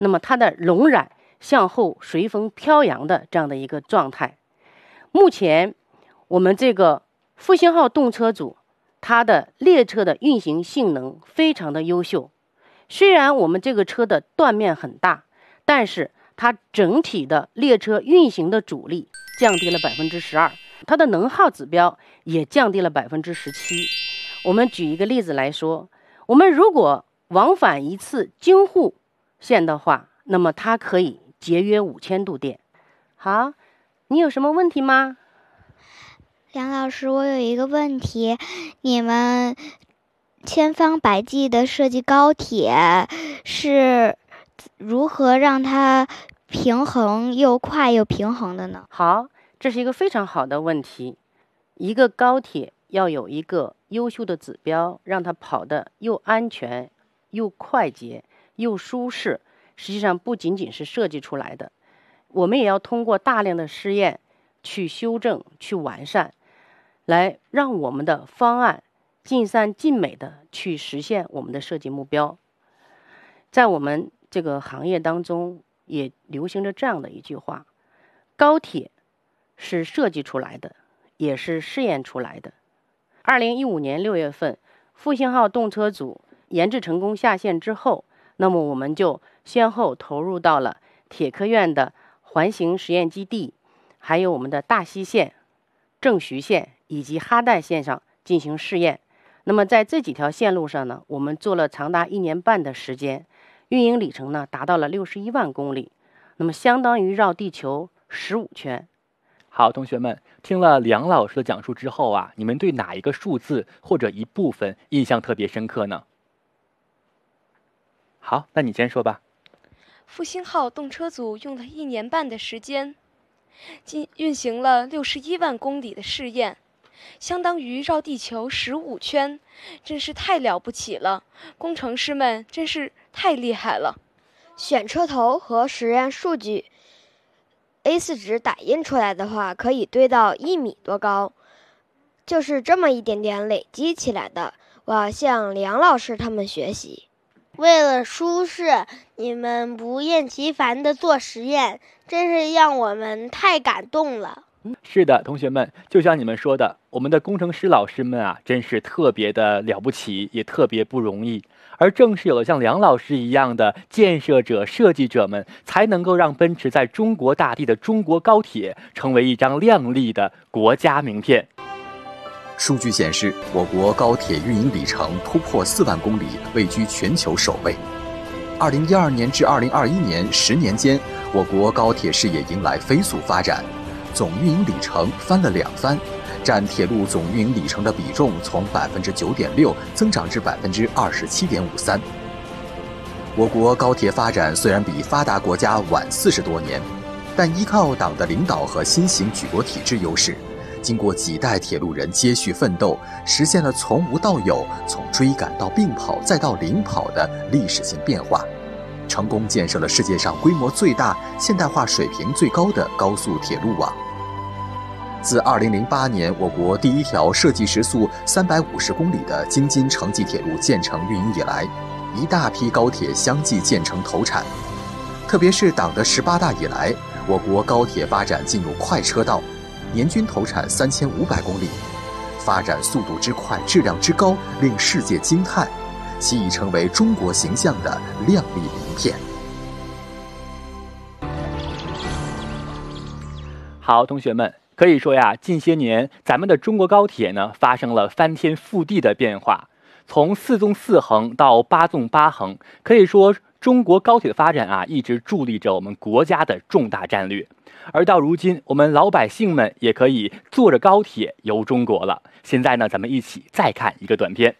那么它的龙苒向后随风飘扬的这样的一个状态。目前我们这个复兴号动车组它的列车的运行性能非常的优秀，虽然我们这个车的断面很大，但是它整体的列车运行的阻力降低了12%，它的能耗指标也降低了17%。我们举一个例子来说，我们如果往返一次京沪线的话，那么它可以节约5000度电。好，你有什么问题吗？ 梁老师，我有一个问题，你们千方百计的设计高铁是如何让它平衡又快又平衡的呢？ 好，这是一个非常好的问题。一个高铁要有一个优秀的指标，让它跑得又安全又快捷又舒适，实际上不仅仅是设计出来的，我们也要通过大量的试验去修正去完善，来让我们的方案尽善尽美的去实现我们的设计目标。在我们这个行业当中也流行着这样的一句话，高铁是设计出来的，也是试验出来的。2015年6月份，复兴号动车组研制成功下线之后，那么我们就先后投入到了铁科院的环形实验基地，还有我们的大西线、正徐线以及哈代线上进行试验。那么在这几条线路上呢，我们做了长达1年半的时间，运营里程呢达到了61万公里，那么相当于绕地球15圈。 好，同学们，听了梁老师的讲述之后啊，你们对哪一个数字或者一部分印象特别深刻呢？好，那你先说吧。 复兴号动车组用了1年半的时间，运行了61万公里的试验，相当于绕地球15圈，真是太了不起了！工程师们真是太厉害了。 选车头和实验数据 A4 纸打印出来的话，可以堆到1米多高，就是这么一点点累积起来的。我要向梁老师他们学习。 为了舒适，你们不厌其烦地做实验，真是让我们太感动了。 是的，同学们，就像你们说的，我们的工程师老师们啊，真是特别的了不起，也特别不容易。而正是有了像梁老师一样的建设者、设计者们，才能够让奔驰在中国大地的中国高铁成为一张亮丽的国家名片。 数据显示，我国高铁运营里程突破4万公里，位居全球首位。2012年至2021年10年间，我国高铁事业迎来飞速发展，总运营里程翻了2番，占铁路总运营里程的比重从9.6%增长至27.53%。我国高铁发展虽然比发达国家晚40多年，但依靠党的领导和新型举国体制优势，经过几代铁路人接续奋斗，实现了从无到有、从追赶到并跑再到领跑的历史性变化，成功建设了世界上规模最大、现代化水平最高的高速铁路网。自2008年我国第一条设计时速350公里的京津城际铁路建成运营以来，一大批高铁相继建成投产。特别是党的18大以来，我国高铁发展进入快车道，年均投产3500公里，发展速度之快、质量之高，令世界惊叹，其已成为中国形象的亮丽名片。 好，同学们，可以说呀，近些年咱们的中国高铁呢发生了翻天覆地的变化，从4纵4横到8纵8横，可以说中国高铁的发展啊，一直助力着我们国家的重大战略。而到如今，我们老百姓们也可以坐着高铁游中国了。现在呢，咱们一起再看一个短片。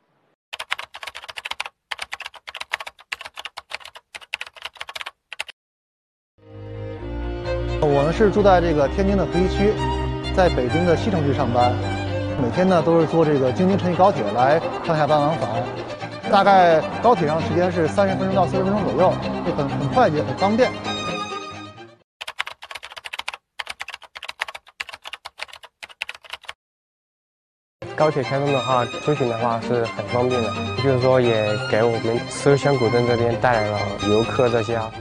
我呢是住在这个天津的河西区，在北京的西城区上班，每天呢都是坐这个京津城际高铁来上下班往返，大概高铁上时间是30分钟到40分钟左右，就很快捷很方便。 高铁开通的话，出行的话是很方便的，就是说也给我们思乡古镇这边带来了游客这些